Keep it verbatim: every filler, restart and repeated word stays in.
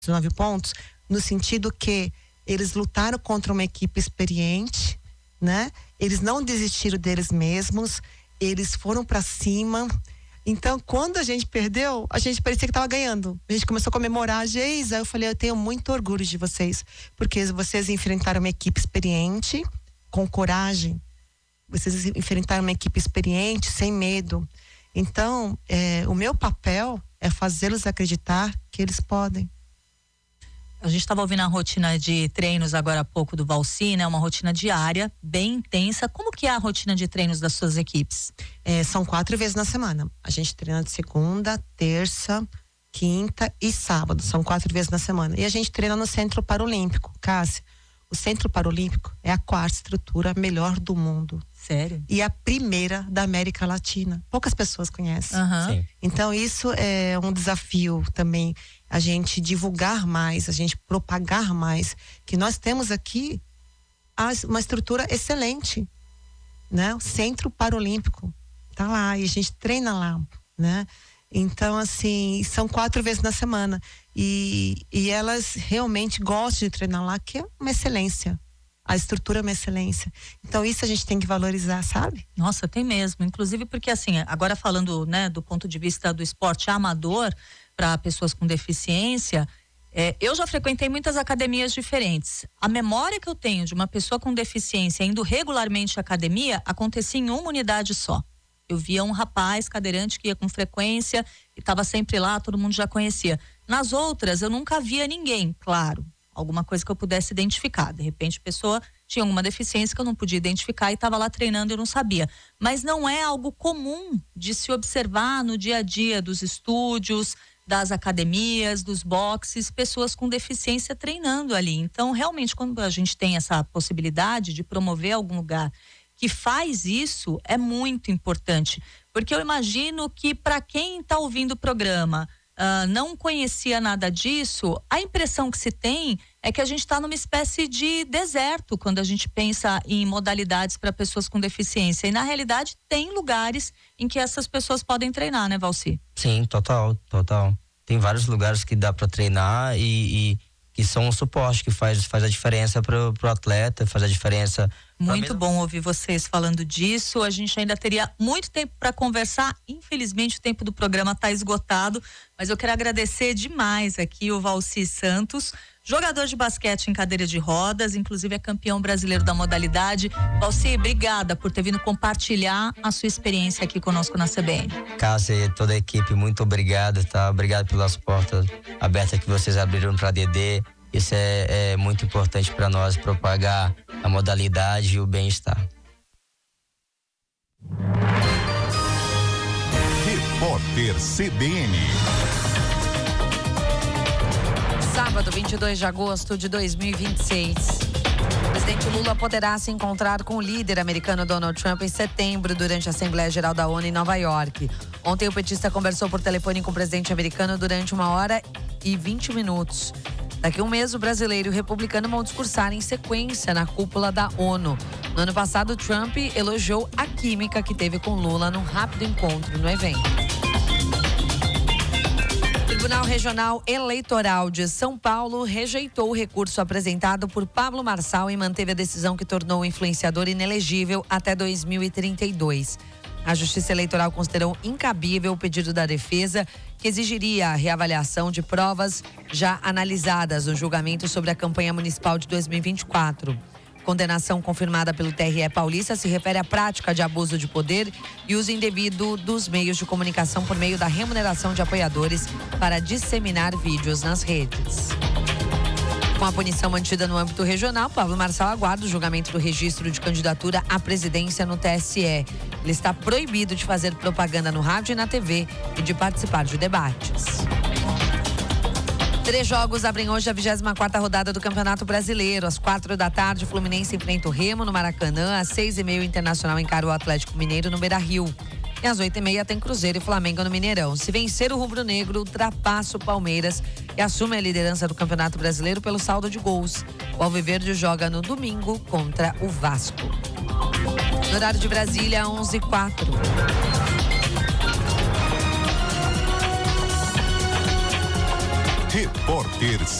dezenove pontos, no sentido que eles lutaram contra uma equipe experiente, né? Eles não desistiram deles mesmos, eles foram para cima. Então, quando a gente perdeu, a gente parecia que estava ganhando. A gente começou a comemorar, Geisa. Eu falei, eu tenho muito orgulho de vocês, porque vocês enfrentaram uma equipe experiente, com coragem. Vocês enfrentaram uma equipe experiente, sem medo. Então, é, o meu papel é fazê-los acreditar que eles podem. A gente estava ouvindo a rotina de treinos agora há pouco do Valci, né? Uma rotina diária, bem intensa. Como que é a rotina de treinos das suas equipes? É, são quatro vezes na semana. A gente treina de segunda, terça, quinta e sábado. São quatro vezes na semana. E a gente treina no Centro Paralímpico. Cássia, o Centro Paralímpico é a quarta estrutura melhor do mundo. Sério? E a primeira da América Latina. Poucas pessoas conhecem. Uhum. Então isso é um desafio também, a gente divulgar mais, a gente propagar mais, que nós temos aqui uma estrutura excelente, né? O Centro Paralímpico tá lá e a gente treina lá, né? Então, assim, são quatro vezes na semana e, e elas realmente gostam de treinar lá, que é uma excelência. A estrutura é uma excelência. Então, isso a gente tem que valorizar, sabe? Nossa, tem mesmo. Inclusive porque, assim, agora falando, né, do ponto de vista do esporte amador para pessoas com deficiência, é, eu já frequentei muitas academias diferentes. A memória que eu tenho de uma pessoa com deficiência indo regularmente à academia acontecia em uma unidade só. Eu via um rapaz cadeirante que ia com frequência e estava sempre lá, todo mundo já conhecia. Nas outras, eu nunca via ninguém, claro. Alguma coisa que eu pudesse identificar. De repente, a pessoa tinha alguma deficiência que eu não podia identificar e estava lá treinando e eu não sabia. Mas não é algo comum de se observar no dia a dia dos estúdios, das academias, dos boxes, pessoas com deficiência treinando ali. Então, realmente, quando a gente tem essa possibilidade de promover algum lugar que faz isso, é muito importante. Porque eu imagino que para quem está ouvindo o programa, Uh, não conhecia nada disso, a impressão que se tem é que a gente está numa espécie de deserto quando a gente pensa em modalidades para pessoas com deficiência. E na realidade tem lugares em que essas pessoas podem treinar, né, Valci? Sim, total, total. Tem vários lugares que dá para treinar e, e que são um suporte que faz, faz a diferença pro, pro atleta, faz a diferença. Muito bom ouvir vocês falando disso. A gente ainda teria muito tempo para conversar. Infelizmente o tempo do programa está esgotado, mas eu quero agradecer demais aqui o Valci Santos, jogador de basquete em cadeira de rodas, inclusive é campeão brasileiro da modalidade. Valci, obrigada por ter vindo compartilhar a sua experiência aqui conosco na C B N. Cássia e toda a equipe, muito obrigado, tá? Obrigado pelas portas abertas que vocês abriram para a D D. Isso é, é muito importante para nós, propagar a modalidade e o bem-estar. Repórter C B N. Sábado, vinte e dois de agosto de dois mil e vinte e seis. O presidente Lula poderá se encontrar com o líder americano Donald Trump em setembro, durante a Assembleia Geral da ONU em Nova York. Ontem, o petista conversou por telefone com o presidente americano durante uma hora e vinte minutos. Daqui a um mês, o brasileiro e o republicano vão discursar em sequência na cúpula da ONU. No ano passado, Trump elogiou a química que teve com Lula num rápido encontro no evento. O Tribunal Regional Eleitoral de São Paulo rejeitou o recurso apresentado por Pablo Marçal e manteve a decisão que tornou o influenciador inelegível até dois mil e trinta e dois. A Justiça Eleitoral considerou incabível o pedido da defesa, que exigiria a reavaliação de provas já analisadas no julgamento sobre a campanha municipal de dois mil e vinte e quatro. Condenação confirmada pelo T R E paulista se refere à prática de abuso de poder e uso indevido dos meios de comunicação por meio da remuneração de apoiadores para disseminar vídeos nas redes. Com a punição mantida no âmbito regional, Pablo Marçal aguarda o julgamento do registro de candidatura à presidência no T S E. Ele está proibido de fazer propaganda no rádio e na T V e de participar de debates. Três jogos abrem hoje a vigésima quarta rodada do Campeonato Brasileiro. Às quatro da tarde, o Fluminense enfrenta o Remo no Maracanã. Às seis e meia, o Internacional encara o Atlético Mineiro no Beira-Rio. E às oito e meia tem Cruzeiro e Flamengo no Mineirão. Se vencer, o rubro-negro ultrapassa o Palmeiras e assume a liderança do Campeonato Brasileiro pelo saldo de gols. O Alviverde joga no domingo contra o Vasco. No horário de Brasília, onze e quatro. Repórter